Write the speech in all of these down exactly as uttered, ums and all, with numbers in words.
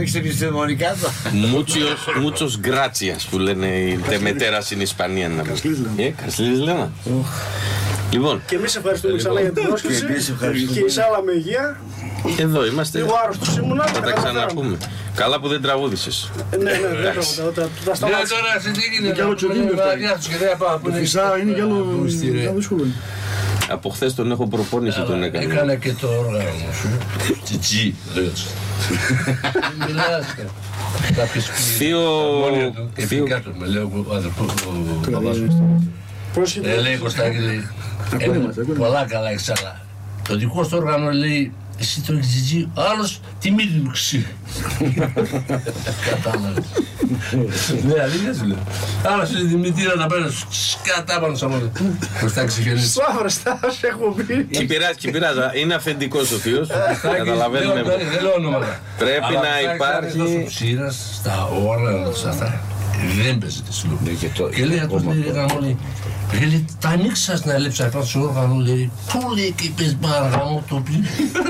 έχεις επιστημονικά. Muchos gracias που λένε οι τεμετέρα στην Ισπανία. Κασλίδης λέμε. Λοιπόν. Και εμείς ευχαριστούμε ξανά για την πρόσκληση. Και η Σάλα με υγεία. Εδώ είμαστε. Λίγο άρρωστος ήμουνα. Θα τα ξαναπούμε. Καλά που δεν τραγούδησες. Ναι, ναι, δεν τραγούδησα. Ναι, τώρα σε τι γίνεται. Το φυσά είναι κι άλλο δύσκολο. Από χθες τον έχω προπόνηση, τον έκανα. Έκανα και το όργανο σου. Τζι, δες. Μιλάς. Θείο... Και φύγα του, με λέει ο αδερφός, ο παπάς μου. Λέει Κωστάκη, λέει, πολλά καλά έχεις, αλλά το δικό σου όργανο λέει, εσύ το έχεις τζιτζί, άλλος τη μύτη του ξύ. Κατάλαβες. Ναι, αλήθεια σου λέω. Άλλος είναι τη μύτηρα να παίρνει σκατά πάνω σαν μόνο. Κωστάκη σε χαιρετήσει. Σόφραστα, σε έχω πει. Τι πειράζει, τι πειράζει, είναι αφεντικός ο θείος. Καταλαβαίνουμε. Δεν λέω ονόματα. Πρέπει να υπάρχει... Ψήρας, στα όργανα, αυτά. Δεν παίζεται στη Λουπή. Και λέει αυτός, λέει, έκαναν όλοι. Λέει, τα ανοίξας να έλειψα πάνω στο όργανο, λέει, πού λέει και είπες μπαργαμό το πει.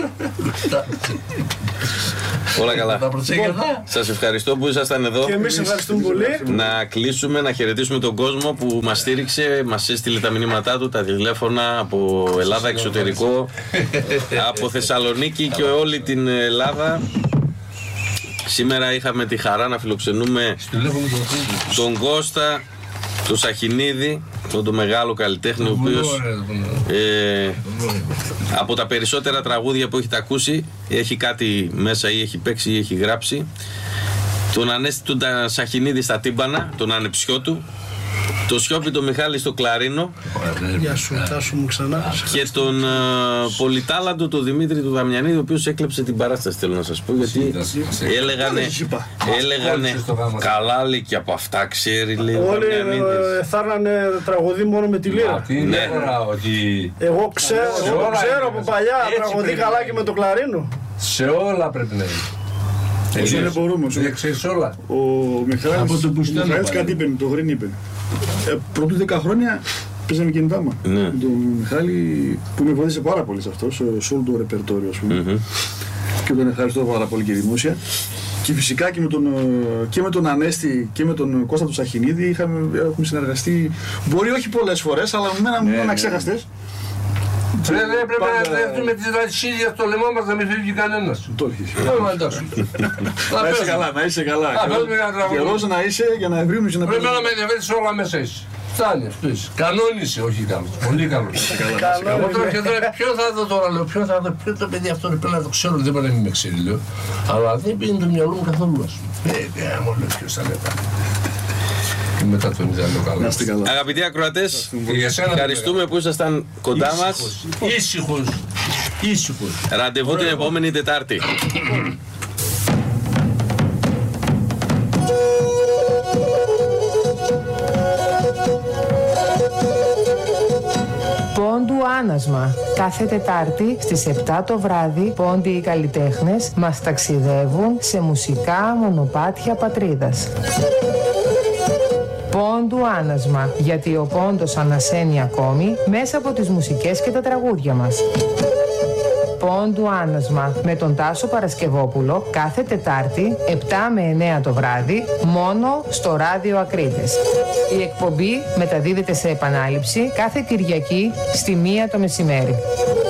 Όλα καλά. Σας ευχαριστώ που ήσασταν εδώ. Και εμείς ευχαριστούμε πολύ. Να κλείσουμε, να χαιρετήσουμε τον κόσμο που μας στήριξε, μας έστειλε τα μηνύματά του, τα τηλέφωνα από Ελλάδα εξωτερικό, από Θεσσαλονίκη και όλη την Ελλάδα. Σήμερα είχαμε τη χαρά να φιλοξενούμε τον Κώστα, τον Σαχινίδη, τον, τον μεγάλο καλλιτέχνη, ο οποίος ε, από τα περισσότερα τραγούδια που έχετε ακούσει έχει κάτι μέσα ή έχει παίξει ή έχει γράψει. Τον Ανέστη του Σαχινίδη στα τύμπανα, τον ανεψιό του. Το Σιώπη τον Μιχάλη στο κλαρίνο. Γεια σου, Τάσου μου ξανά. Και τον uh, πολυτάλαντο τον Δημήτρη του Δαμιανίδη, ο οποίος έκλεψε την παράσταση, θέλω να σας πω, γιατί έλεγανε, έλεγανε καλά, λέει, και από αυτά ξέρει, λέει, ο Δαμιανίδης. Όλοι θάρνανε τραγωδί μόνο με τη λύρα. Ναι, εγώ ξέρω, εγώ ξέρω από παλιά τραγωδί καλά και με το κλαρίνο. Σε όλα πρέπει να είναι. Όσο δεν μπορούμε. Δεν ξέρεις όλα. Ο Μιχάλης κάτι είπε, το Γρήν είπε. Πρώτου δέκα χρόνια παίζαμε κινητά μας. Με τον Μιχάλη που με βοήθησε πάρα πολύ σε αυτό, σε όλο το ρεπερτόριο, ας πούμε. Και τον ευχαριστώ πάρα πολύ και δημόσια. Και φυσικά και με τον, και με τον Ανέστη και με τον Κώστα του Σαχινίδη είχαμε, έχουμε συνεργαστεί. Μπορεί όχι πολλές φορές, αλλά με μένα μου είναι αξέχαστες. Δεν πρέπει να δέχτουμε τις ρατσίδια στο λαιμό μας να μην φύγει κανένας. Το έχεις. Να είσαι καλά, να είσαι καλά. Καιρός να είσαι για να ευρύνεις να πρέπει να με ενδιαφέρεις όλα μέσα είσαι. Φτάνει αυτό είσαι. Κανόν είσαι, όχι καλός. Πολύ καλός. Ποιο θα δω τώρα, λέω, ποιο θα δω, ποιο το παιδί αυτό πρέπει να το ξέρω, δεν πρέπει να μην με ξέρει, λέω. Αλλά δεν πήγαινε το μυαλό μου καθόλου, ας πούμε. Ε, μου λέω ποιος θα λέει. Μετά τον καλά. Αγαπητοί ακροατές, ευχαριστούμε που ήσασταν κοντά μας. Ήσυχος. Ήσυχος. Ραντεβού την επόμενη Τετάρτη. Πόντου Άνασμα. Κάθε Τετάρτη στις επτά το βράδυ, πόντοι οι καλλιτέχνες μας ταξιδεύουν σε μουσικά μονοπάτια πατρίδας. Πόντου Άνασμα, γιατί ο πόντος ανασένει ακόμη μέσα από τις μουσικές και τα τραγούδια μας. Πόντου Άνασμα με τον Τάσο Παρασκευόπουλο κάθε Τετάρτη επτά με εννέα το βράδυ μόνο στο Ράδιο Ακρίτες. Η εκπομπή μεταδίδεται σε επανάληψη κάθε Κυριακή στη μία το μεσημέρι.